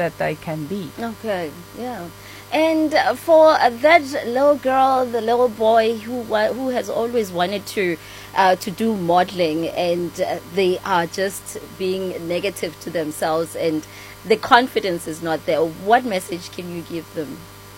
that they can be. Okay, yeah. And for that little girl, the little boy who has always wanted to do modeling, and they are just being negative to themselves, and the confidence is not there, what message can you give them?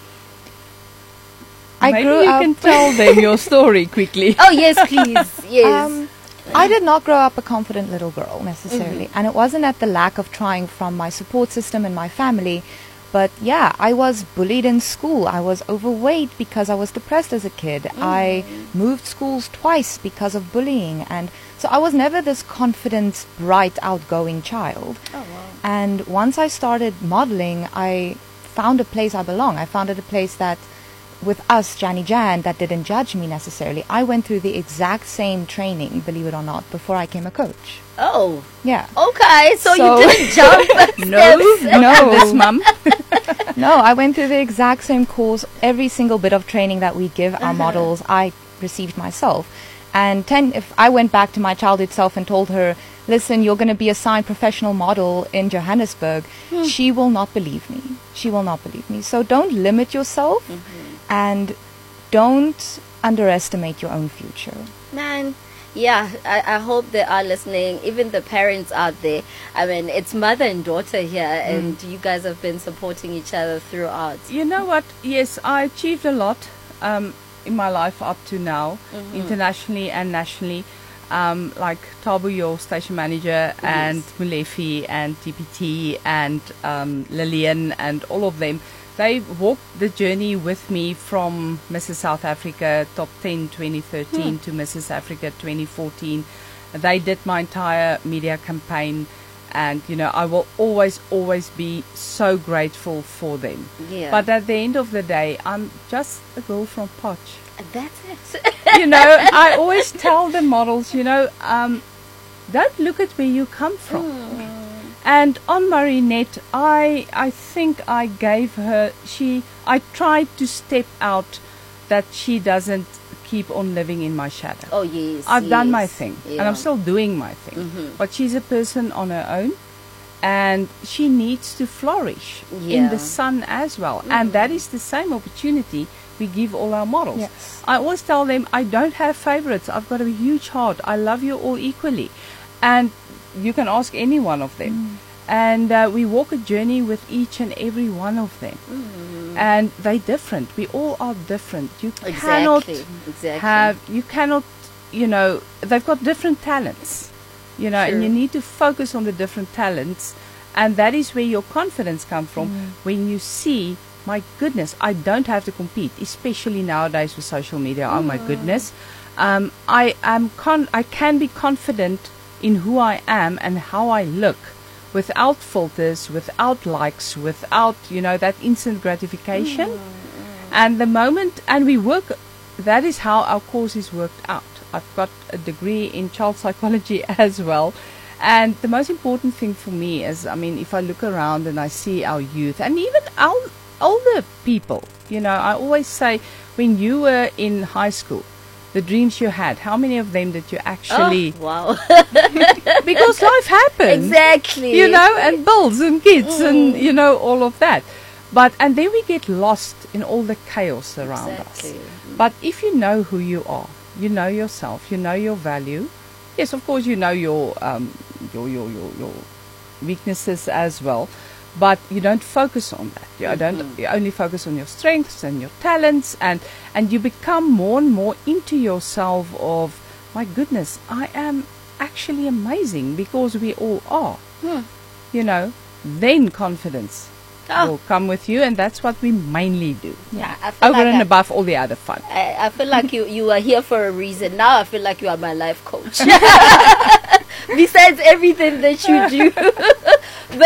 Maybe you can tell them your story quickly. Oh, yes, please. Yes. I did not grow up a confident little girl necessarily, and it wasn't at the lack of trying from my support system and my family. But yeah, I was bullied in school. I was overweight because I was depressed as a kid. I moved schools twice because of bullying. And so I was never this confident, bright, outgoing child. Oh, wow. And once I started modeling, I found a place I belong. I found a place that, with us, Jani Jan, that didn't judge me necessarily. I went through the exact same training, believe it or not, before I became a coach. Oh. Yeah. Okay, so you didn't jump No, this mum. No, I went through the exact same course. Every single bit of training that we give our models, I received myself. And if I went back to my childhood self and told her, listen, you're going to be a signed professional model in Johannesburg, she will not believe me. She will not believe me. So don't limit yourself and don't underestimate your own future. Man, yeah, I hope they are listening, even the parents out there. I mean, it's mother and daughter here, and you guys have been supporting each other throughout. You know what? Yes, I achieved a lot in my life up to now, internationally and nationally. Like Tabu, your station manager, and Mulefi, and TPT, and Lillian, and all of them. They walked the journey with me from Mrs. South Africa Top 10 2013 to Mrs. Africa 2014. They did my entire media campaign, and you know, I will always be so grateful for them. Yeah. But at the end of the day, I'm just a girl from Potch. That's it. You know, I always tell the models, you know, don't look at where you come from. And on Marinette, I think I gave her, I tried to step out that she doesn't keep on living in my shadow. Oh, yes. I've done my thing, yeah. and I'm still doing my thing. But she's a person on her own, and she needs to flourish in the sun as well. And that is the same opportunity we give all our models. Yes. I always tell them, I don't have favorites. I've got a huge heart. I love you all equally. And you can ask any one of them. And we walk a journey with each and every one of them. And they're different. We all are different. You cannot have, you cannot, you know, they've got different talents, you know, and you need to focus on the different talents. And that is where your confidence comes from, when you see, my goodness, I don't have to compete, especially nowadays with social media. Oh my goodness. I can be confident in who I am and how I look, without filters, without likes, without, you know, that instant gratification. And the moment, and we work, that is how our course is worked out. I've got a degree in child psychology as well. And the most important thing for me is, I mean, if I look around and I see our youth, and even our older people, you know, I always say, when you were in high school, the dreams you had, how many of them did you actually... Oh, wow. Because life happens. Exactly. You know, and bills and kids and, you know, all of that. And then we get lost in all the chaos around us. But if you know who you are, you know yourself, you know your value. Yes, of course, you know your weaknesses as well. But you don't focus on that. You only focus on your strengths and your talents, and you become more and more into yourself of, my goodness, I am actually amazing, because we all are. You know, then confidence will come with you, and that's what we mainly do. Yeah, I feel over like and above all the other fun. I feel like you are here for a reason. Now I feel like you are my life coach. Besides everything that you do.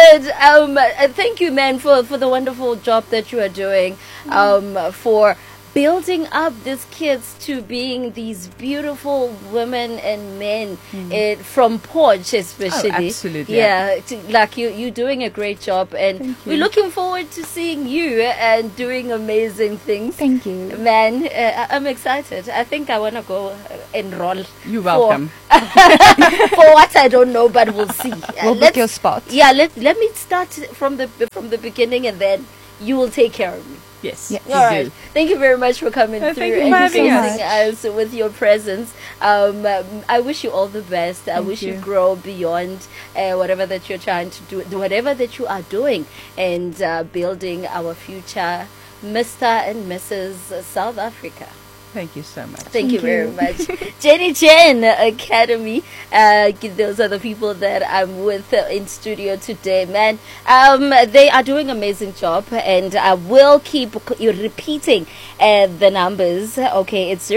But thank you, man, for the wonderful job that you are doing, for building up these kids to being these beautiful women and men from Porch especially. Oh, absolutely. Yeah, like you're doing a great job, and Thank you. we're looking forward to seeing you and doing amazing things. Thank you. Man, I'm excited. I think I want to go enroll. You're welcome. For what I don't know, but we'll see. We'll book your spot. Yeah, let me start from the beginning, and then you will take care of me. Yes. Yes. we All right. do. Thank you very much for coming Thank through you and for having gracing us. us with your presence. I wish you all the best. I Thank wish you you. grow beyond whatever that you're trying to do, whatever that you are doing, and building our future, Mr. and Mrs. South Africa. Thank you so much. Thank you Thank very you. much. Jenny Jen Academy. Those are the people that I'm with in studio today, man. They are doing an amazing job, and I will keep repeating the numbers. Okay, it's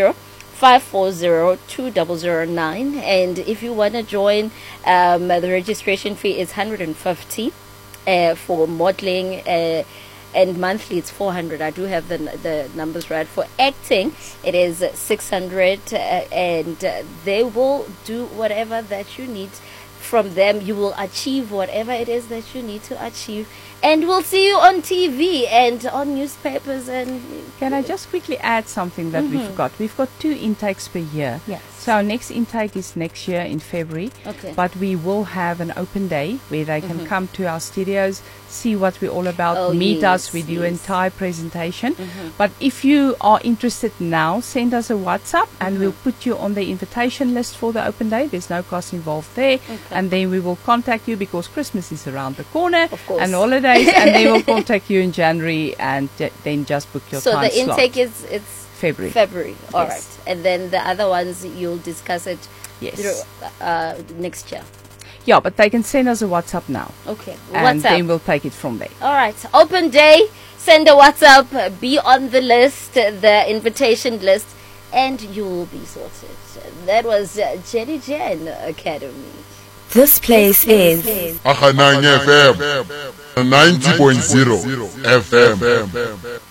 060-540-2009. And if you want to join, the registration fee is 150 for modeling. And monthly it's 400. I do have the numbers right. For acting, it is 600, and they will do whatever that you need from them. You will achieve whatever it is that you need to achieve, and we'll see you on TV and on newspapers. And Can I just quickly add something that we forgot? We've got 2 intakes per year. Yes. So our next intake is next year in February. Okay. But we will have an open day where they can come to our studios, see what we're all about, Oh, meet yes, us. We do yes. entire presentation. But if you are interested now, send us a WhatsApp and we'll put you on the invitation list for the open day. There's no cost involved there. And then we will contact you because Christmas is around the corner Of course. and holidays, and they will contact you in January and then just book your so time the slot. intake is it's February. February. All Yes. right, and then the other ones you'll discuss it Yes. next year. Yeah, but they can send us a WhatsApp now. Okay. And WhatsApp. then we'll take it from there. All right. Open day. Send a WhatsApp. Be on the list, the invitation list, and you will be sorted. That was Jenny Jen Academy. This place is Ahananya FM 90.0 FM.